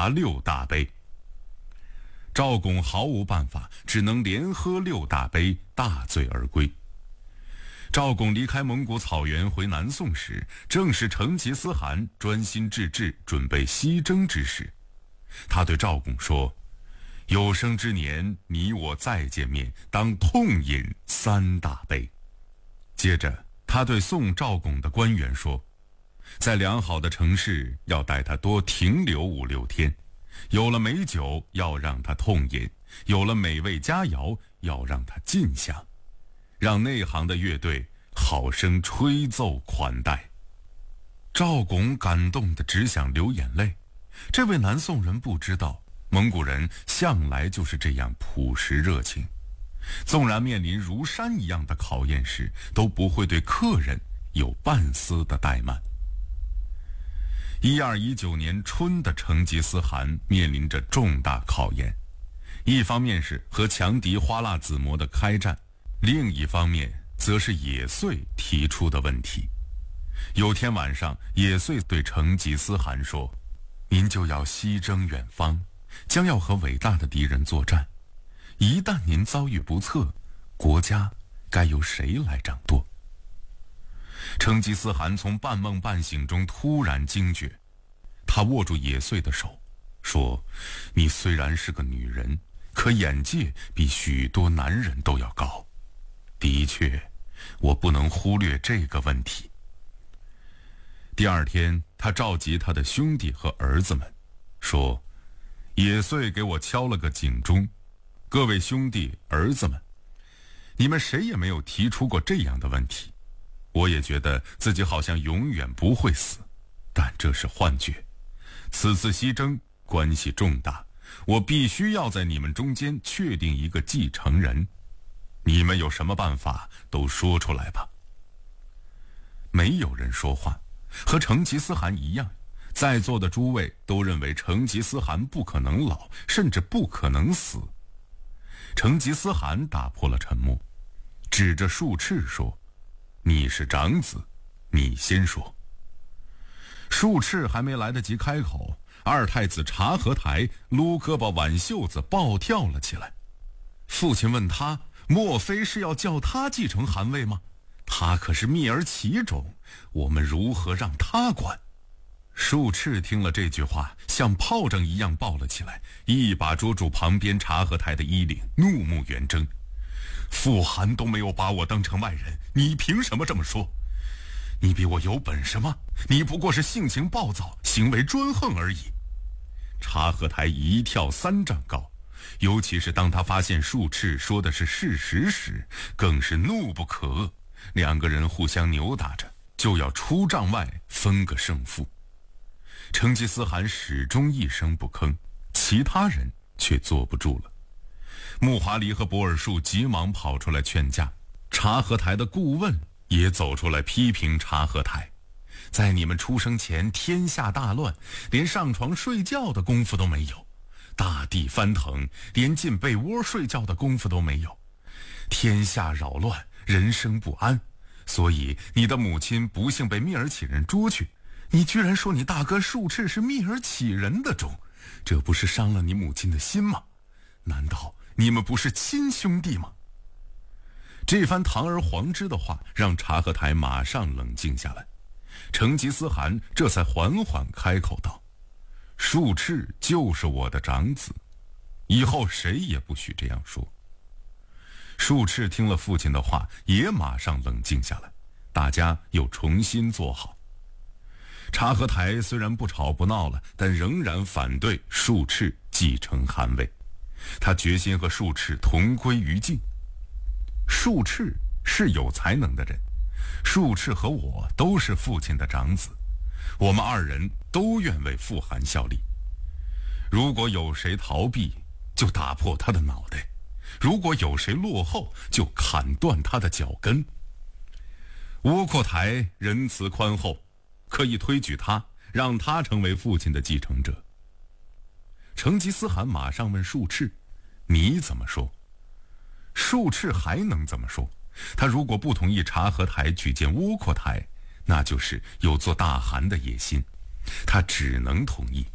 罚6大杯。赵拱毫无办法，只能连喝6大杯，大醉而归。赵拱离开蒙古草原回南宋时，正是成吉思汗专心致志准备西征之时。他对赵拱说：有生之年，你我再见面，当痛饮3大杯。接着他对送赵拱的官员说，在良好的城市要带他多停留5、6天，有了美酒要让他痛饮，有了美味佳肴要让他尽享，让内行的乐队好生吹奏款待。赵拱感动得只想流眼泪。这位南宋人不知道，蒙古人向来就是这样朴实热情，纵然面临如山一样的考验时，都不会对客人有半丝的怠慢。1219年春的成吉思汗面临着重大考验，一方面是和强敌花剌子模的开战，另一方面则是野遂提出的问题。有天晚上，野遂对成吉思汗说：您就要西征远方，将要和伟大的敌人作战，一旦您遭遇不测，国家该由谁来掌舵？成吉思汗从半梦半醒中突然惊觉，他握住野遂的手，说：你虽然是个女人，可眼界比许多男人都要高。的确，我不能忽略这个问题。第二天，他召集他的兄弟和儿子们，说：野遂给我敲了个警钟，各位兄弟儿子们，你们谁也没有提出过这样的问题。我也觉得自己好像永远不会死，但这是幻觉。此次西征关系重大，我必须要在你们中间确定一个继承人。你们有什么办法都说出来吧。没有人说话，和成吉思汗一样，在座的诸位都认为成吉思汗不可能老，甚至不可能死。成吉思汗打破了沉默，指着术赤说：你是长子，你先说。术赤还没来得及开口，二太子察合台撸胳膊挽袖子暴跳了起来。父亲问他，莫非是要叫他继承汗位吗？他可是密儿其种，我们如何让他管？术赤听了这句话，像炮仗一样抱了起来，一把捉住旁边察合台的衣领，怒目圆睁。父汗都没有把我当成外人，你凭什么这么说？你比我有本事吗？你不过是性情暴躁，行为专横而已。察合台一跳3丈高，尤其是当他发现术赤说的是事实时，更是怒不可遏。两个人互相扭打着，就要出帐外分个胜负。成吉思汗始终一声不吭，其他人却坐不住了。木华黎和博尔术急忙跑出来劝架，察合台的顾问也走出来批评察合台：在你们出生前，天下大乱，连上床睡觉的功夫都没有；大地翻腾，连进被窝睡觉的功夫都没有。天下扰乱，人生不安，所以你的母亲不幸被密尔乞人捉去，你居然说你大哥术赤是密尔乞人的种，这不是伤了你母亲的心吗？难道你们不是亲兄弟吗？这番堂而皇之的话让察合台马上冷静下来。成吉思汗这才缓缓开口道：术赤就是我的长子，以后谁也不许这样说。术赤听了父亲的话，也马上冷静下来，大家又重新坐好。察合台虽然不吵不闹了，但仍然反对术赤继承汗位，他决心和术赤同归于尽。术赤是有才能的人，术赤和我都是父亲的长子，我们二人都愿为父汗效力。如果有谁逃避，就打破他的脑袋；如果有谁落后，就砍断他的脚跟。窝阔台仁慈宽厚，可以推举他，让他成为父亲的继承者。成吉思汗马上问术赤：你怎么说？术赤还能怎么说？他如果不同意察合台举荐窝阔台，那就是有做大汗的野心，他只能同意。